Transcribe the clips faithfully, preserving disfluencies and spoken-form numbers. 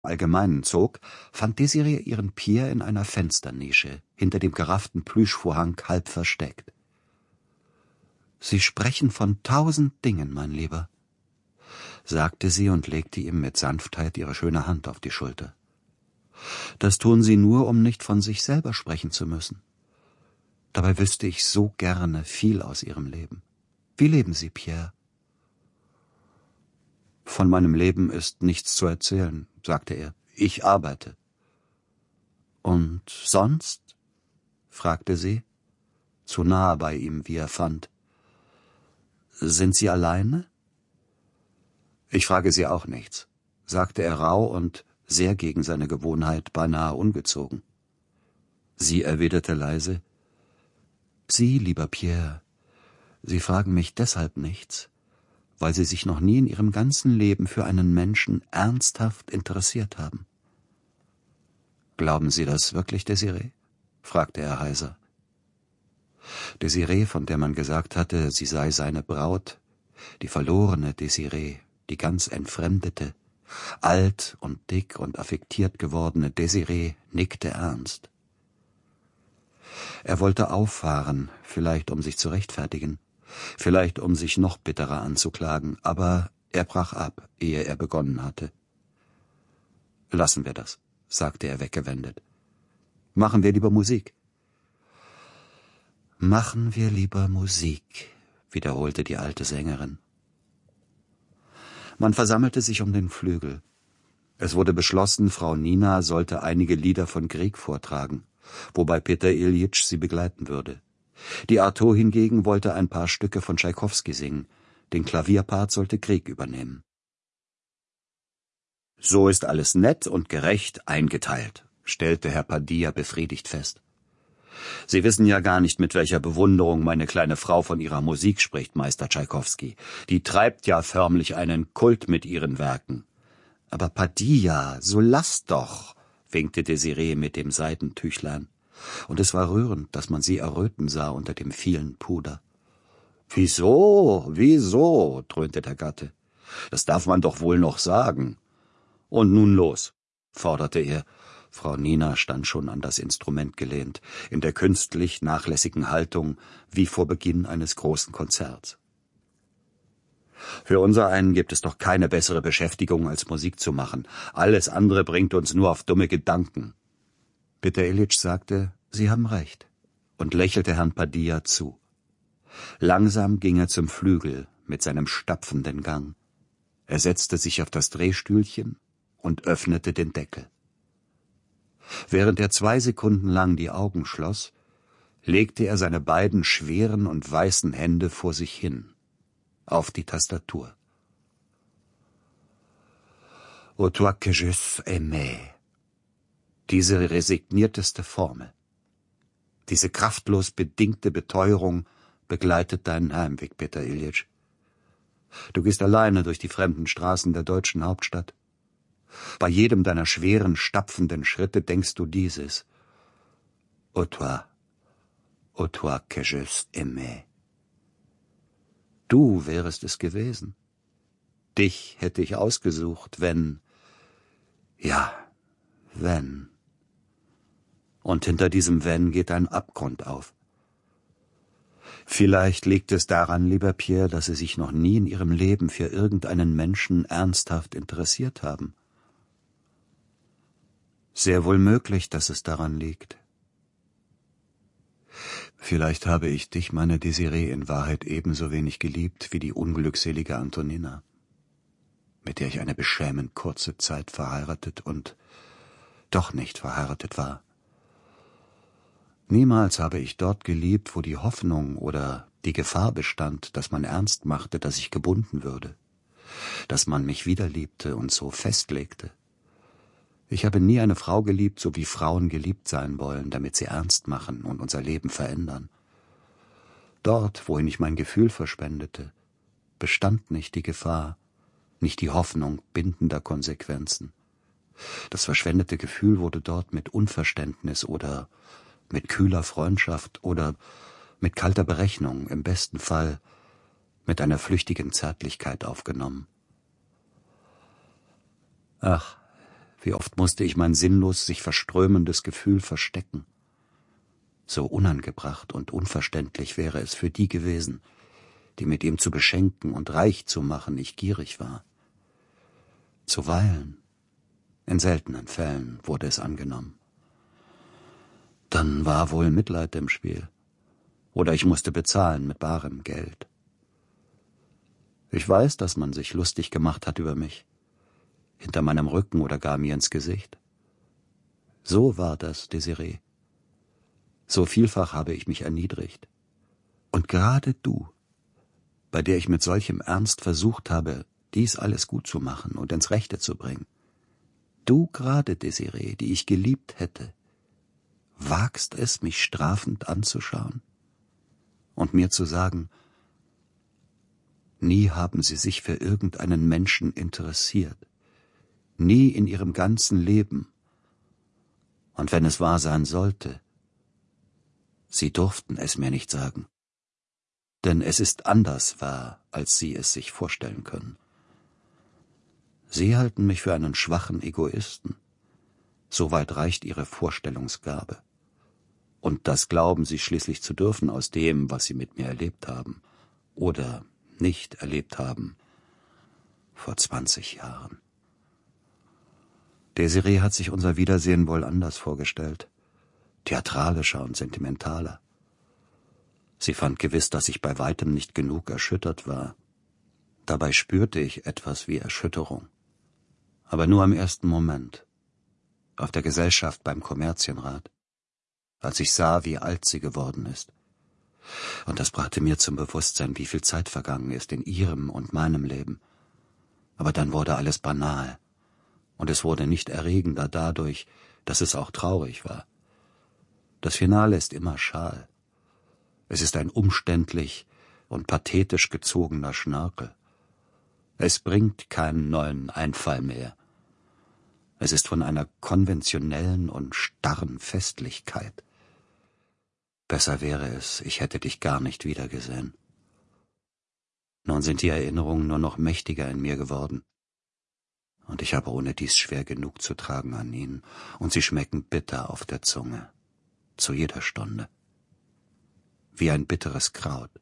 Allgemeinen zog, fand Desiree ihren Pierre in einer Fensternische, hinter dem gerafften Plüschvorhang halb versteckt. »Sie sprechen von tausend Dingen, mein Lieber«, sagte sie und legte ihm mit Sanftheit ihre schöne Hand auf die Schulter. »Das tun Sie nur, um nicht von sich selber sprechen zu müssen. Dabei wüsste ich so gerne viel aus Ihrem Leben. Wie leben Sie, Pierre?« »Von meinem Leben ist nichts zu erzählen«, sagte er. »Ich arbeite.« »Und sonst?«, fragte sie, zu nahe bei ihm, wie er fand. »Sind Sie alleine?« »Ich frage Sie auch nichts«, sagte er rauh und sehr gegen seine Gewohnheit, beinahe ungezogen. Sie erwiderte leise: »Sie, lieber Pierre, Sie fragen mich deshalb nichts, weil Sie sich noch nie in Ihrem ganzen Leben für einen Menschen ernsthaft interessiert haben.« »Glauben Sie das wirklich, Desiree?«, fragte er heiser. Desiree, von der man gesagt hatte, sie sei seine Braut, die verlorene Desiree, die ganz entfremdete, alt und dick und affektiert gewordene Desiree, nickte ernst. Er wollte auffahren, vielleicht um sich zu rechtfertigen, vielleicht um sich noch bitterer anzuklagen, aber er brach ab, ehe er begonnen hatte. »Lassen wir das«, sagte er weggewendet. »Machen wir lieber Musik.« »Machen wir lieber Musik«, wiederholte die alte Sängerin. Man versammelte sich um den Flügel. Es wurde beschlossen, Frau Nina sollte einige Lieder von Grieg vortragen, wobei Peter Iljitsch sie begleiten würde. Die Arto hingegen wollte ein paar Stücke von Tschaikowski singen, den Klavierpart sollte Grieg übernehmen. »So ist alles nett und gerecht eingeteilt«, stellte Herr Padilla befriedigt fest. »Sie wissen ja gar nicht, mit welcher Bewunderung meine kleine Frau von ihrer Musik spricht, Meister Tschaikowski. Die treibt ja förmlich einen Kult mit ihren Werken.« »Aber Padilla, so lass doch«, winkte Desiree mit dem Seidentüchlein. Und es war rührend, dass man sie erröten sah unter dem vielen Puder. »Wieso, wieso?«, dröhnte der Gatte. »Das darf man doch wohl noch sagen.« »Und nun los«, forderte er. Frau Nina stand schon an das Instrument gelehnt, in der künstlich nachlässigen Haltung wie vor Beginn eines großen Konzerts. »Für unsereinen gibt es doch keine bessere Beschäftigung, als Musik zu machen. Alles andere bringt uns nur auf dumme Gedanken.« Peter Iljitsch sagte, »Sie haben recht«, und lächelte Herrn Padilla zu. Langsam ging er zum Flügel mit seinem stapfenden Gang. Er setzte sich auf das Drehstühlchen und öffnete den Deckel. Während er zwei Sekunden lang die Augen schloss, legte er seine beiden schweren und weißen Hände vor sich hin, auf die Tastatur. »O toi que je aimais«, diese resignierteste Formel, diese kraftlos bedingte Beteuerung begleitet deinen Heimweg, Peter Iljitsch. Du gehst alleine durch die fremden Straßen der deutschen Hauptstadt. Bei jedem deiner schweren, stapfenden Schritte denkst du dieses: »O toi, o toi que je aimais.« Du wärest es gewesen. Dich hätte ich ausgesucht, wenn, ja, wenn. Und hinter diesem Wenn geht ein Abgrund auf. Vielleicht liegt es daran, lieber Pierre, dass Sie sich noch nie in Ihrem Leben für irgendeinen Menschen ernsthaft interessiert haben. Sehr wohl möglich, dass es daran liegt. Vielleicht habe ich dich, meine Desiree, in Wahrheit ebenso wenig geliebt wie die unglückselige Antonina, mit der ich eine beschämend kurze Zeit verheiratet und doch nicht verheiratet war. Niemals habe ich dort geliebt, wo die Hoffnung oder die Gefahr bestand, dass man ernst machte, dass ich gebunden würde, dass man mich wiederliebte und so festlegte. Ich habe nie eine Frau geliebt, so wie Frauen geliebt sein wollen, damit sie ernst machen und unser Leben verändern. Dort, wohin ich mein Gefühl verspendete, bestand nicht die Gefahr, nicht die Hoffnung bindender Konsequenzen. Das verschwendete Gefühl wurde dort mit Unverständnis oder mit kühler Freundschaft oder mit kalter Berechnung, im besten Fall mit einer flüchtigen Zärtlichkeit aufgenommen. Ach, Wie oft musste ich mein sinnlos sich verströmendes Gefühl verstecken. So unangebracht und unverständlich wäre es für die gewesen, die mit ihm zu beschenken und reich zu machen ich gierig war. Zuweilen, in seltenen Fällen, wurde es angenommen. Dann war wohl Mitleid im Spiel. Oder ich musste bezahlen mit barem Geld. Ich weiß, dass man sich lustig gemacht hat über mich, hinter meinem Rücken oder gar mir ins Gesicht. So war das, Desiree. So vielfach habe ich mich erniedrigt. Und gerade du, bei der ich mit solchem Ernst versucht habe, dies alles gut zu machen und ins Rechte zu bringen. Du gerade, Desiree, die ich geliebt hätte, wagst es, mich strafend anzuschauen und mir zu sagen, nie haben sie sich für irgendeinen Menschen interessiert, nie in ihrem ganzen Leben. Und wenn es wahr sein sollte, sie durften es mir nicht sagen. Denn es ist anders wahr, als sie es sich vorstellen können. Sie halten mich für einen schwachen Egoisten. Soweit reicht ihre Vorstellungsgabe. Und das glauben sie schließlich zu dürfen aus dem, was sie mit mir erlebt haben. Oder nicht erlebt haben. Vor zwanzig Jahren. Desiree hat sich unser Wiedersehen wohl anders vorgestellt. Theatralischer und sentimentaler. Sie fand gewiss, dass ich bei weitem nicht genug erschüttert war. Dabei spürte ich etwas wie Erschütterung. Aber nur im ersten Moment. Auf der Gesellschaft beim Kommerzienrat. Als ich sah, wie alt sie geworden ist. Und das brachte mir zum Bewusstsein, wie viel Zeit vergangen ist in ihrem und meinem Leben. Aber dann wurde alles banal. Und es wurde nicht erregender dadurch, dass es auch traurig war. Das Finale ist immer schal. Es ist ein umständlich und pathetisch gezogener Schnörkel. Es bringt keinen neuen Einfall mehr. Es ist von einer konventionellen und starren Festlichkeit. Besser wäre es, ich hätte dich gar nicht wiedergesehen. Nun sind die Erinnerungen nur noch mächtiger in mir geworden. Und ich habe ohne dies schwer genug zu tragen an ihnen, und sie schmecken bitter auf der Zunge, zu jeder Stunde. Wie ein bitteres Kraut.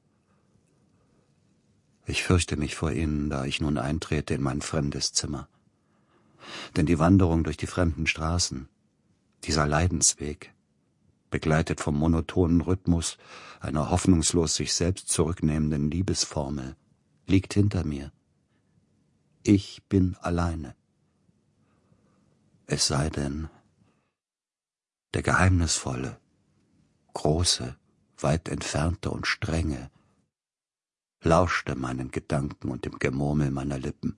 Ich fürchte mich vor ihnen, da ich nun eintrete in mein fremdes Zimmer. Denn die Wanderung durch die fremden Straßen, dieser Leidensweg, begleitet vom monotonen Rhythmus einer hoffnungslos sich selbst zurücknehmenden Liebesformel, liegt hinter mir. Ich bin alleine. Es sei denn, der geheimnisvolle, große, weit entfernte und strenge, lauschte meinen Gedanken und dem Gemurmel meiner Lippen.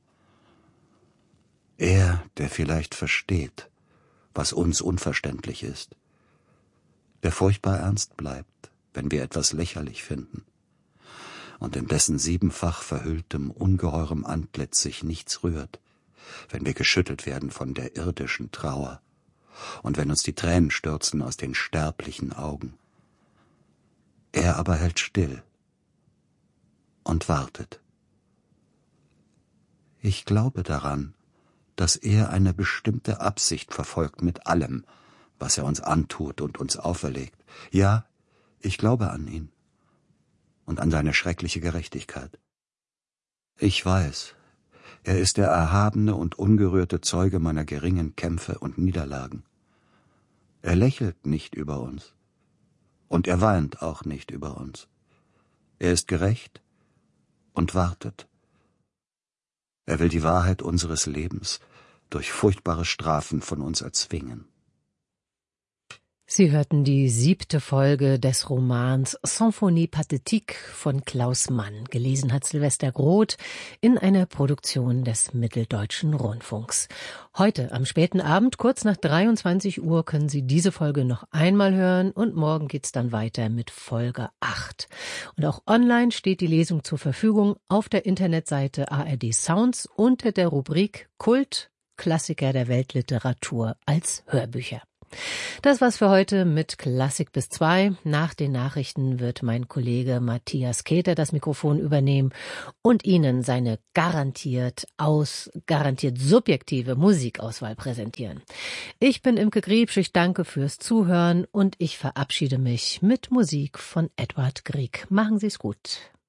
Er, der vielleicht versteht, was uns unverständlich ist, der furchtbar ernst bleibt, wenn wir etwas lächerlich finden, und in dessen siebenfach verhülltem, ungeheurem Antlitz sich nichts rührt, wenn wir geschüttelt werden von der irdischen Trauer und wenn uns die Tränen stürzen aus den sterblichen Augen. Er aber hält still und wartet. Ich glaube daran, dass er eine bestimmte Absicht verfolgt mit allem, was er uns antut und uns auferlegt. Ja, ich glaube an ihn und an seine schreckliche Gerechtigkeit. Ich weiß, er ist der erhabene und ungerührte Zeuge meiner geringen Kämpfe und Niederlagen. Er lächelt nicht über uns. Und er weint auch nicht über uns. Er ist gerecht und wartet. Er will die Wahrheit unseres Lebens durch furchtbare Strafen von uns erzwingen. Sie hörten die siebte Folge des Romans Symphonie Pathétique von Klaus Mann. Gelesen hat Silvester Groth in einer Produktion des Mitteldeutschen Rundfunks. Heute am späten Abend, kurz nach dreiundzwanzig Uhr, können Sie diese Folge noch einmal hören und morgen geht's dann weiter mit Folge acht. Und auch online steht die Lesung zur Verfügung auf der Internetseite A R D Sounds unter der Rubrik Kult, Klassiker der Weltliteratur als Hörbücher. Das war's für heute mit Klassik bis zwei. Nach den Nachrichten wird mein Kollege Matthias Keter das Mikrofon übernehmen und Ihnen seine garantiert aus, garantiert subjektive Musikauswahl präsentieren. Ich bin Imke Griebsch, ich danke fürs Zuhören und ich verabschiede mich mit Musik von Edward Grieg. Machen Sie's gut.